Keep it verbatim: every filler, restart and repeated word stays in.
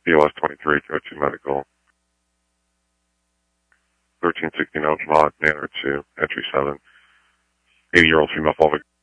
B L S twenty-three, go to medical. thirteen sixteen Mod, Manor two, entry seven. eighty-year-old female pelvic